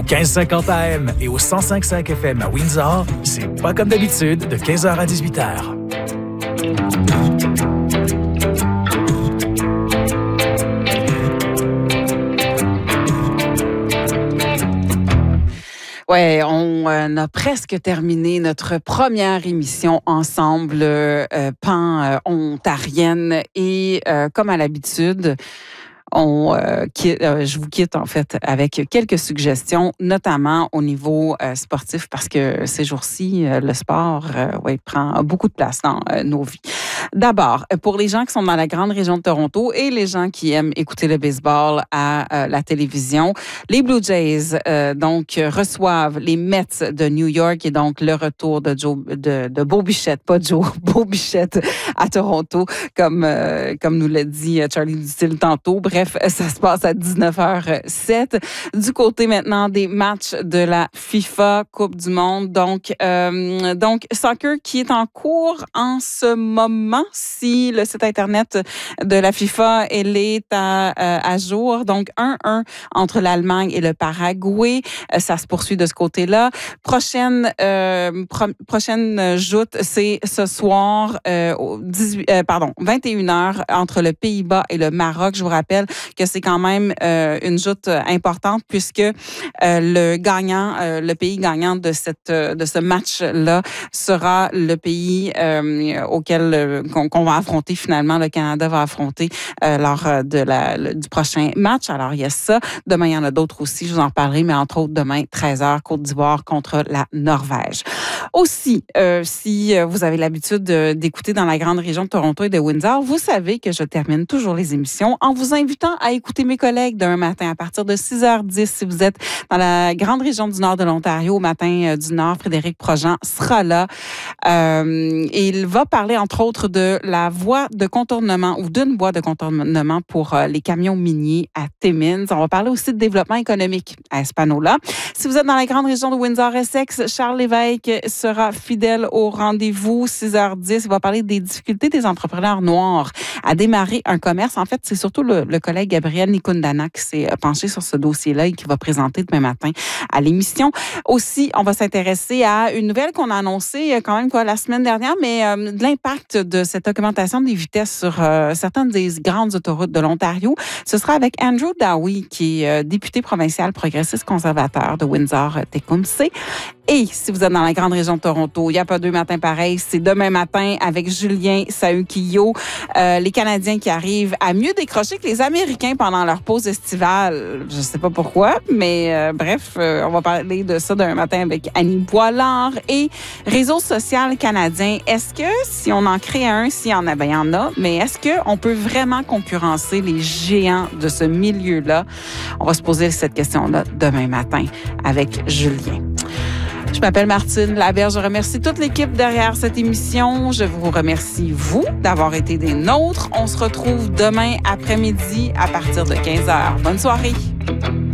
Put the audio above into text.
1550 AM et au 105.5 FM à Windsor, c'est pas comme d'habitude de 15h à 18h. Ouais, on a presque terminé notre première émission ensemble, pan-ontarienne, et comme à l'habitude, je vous quitte en fait avec quelques suggestions, notamment au niveau sportif, parce que ces jours-ci, le sport prend beaucoup de place dans nos vies. D'abord, pour les gens qui sont dans la grande région de Toronto et les gens qui aiment écouter le baseball à la télévision, les Blue Jays reçoivent les Mets de New York, et donc le retour de Bo Bichette, pas Joe, Bo Bichette à Toronto, comme nous l'a dit Charlie Dutil tantôt. Bref, ça se passe à 19h07. Du côté maintenant des matchs de la FIFA Coupe du Monde, donc soccer qui est en cours en ce moment. Si le site Internet de la FIFA est à jour. Donc, 1-1 entre l'Allemagne et le Paraguay. Ça se poursuit de ce côté-là. Prochaine joute, c'est ce soir, 21h, entre le Pays-Bas et le Maroc. Je vous rappelle que c'est quand même une joute importante, puisque le pays gagnant de ce match-là sera le pays auquel qu'on va affronter finalement. Le Canada va affronter lors du prochain match. Alors, il y a ça. Demain, il y en a d'autres aussi. Je vous en parlerai, mais entre autres, demain, 13h, Côte d'Ivoire contre la Norvège. Aussi, si vous avez l'habitude d'écouter dans la grande région de Toronto et de Windsor, vous savez que je termine toujours les émissions en vous invitant à écouter mes collègues demain matin à partir de 6h10. Si vous êtes dans la grande région du nord de l'Ontario, au matin du Nord, Frédéric Projean sera là. Et il va parler, entre autres, de la voie de contournement ou d'une voie de contournement pour les camions miniers à Timmins. On va parler aussi de développement économique à Espanola. Si vous êtes dans la grande région de Windsor-Essex, Charles Lévesque sera fidèle au rendez-vous. 6h10, il va parler des difficultés des entrepreneurs noirs à démarrer un commerce. En fait, c'est surtout le collègue Gabriel Nikundana qui s'est penché sur ce dossier-là et qui va présenter demain matin à l'émission. Aussi, on va s'intéresser à une nouvelle qu'on a annoncée quand même la semaine dernière, mais de l'impact de cette augmentation des vitesses sur certaines des grandes autoroutes de l'Ontario. Ce sera avec Andrew Dowie, qui est député provincial progressiste conservateur de Windsor-Tecumseh. Et si vous êtes dans la grande région de Toronto, il n'y a pas deux matins pareils. C'est demain matin avec Julien Saukio. Les Canadiens qui arrivent à mieux décrocher que les Américains pendant leur pause estivale. Je ne sais pas pourquoi, mais on va parler de ça demain matin avec Annie Boilard. Et Réseau social canadien, est-ce que si on en crée un, s'il y en a, il y en a, mais est-ce qu'on peut vraiment concurrencer les géants de ce milieu-là? On va se poser cette question-là demain matin avec Julien. Je m'appelle Martine Laberge. Je remercie toute l'équipe derrière cette émission. Je vous remercie, vous, d'avoir été des nôtres. On se retrouve demain après-midi à partir de 15h. Bonne soirée.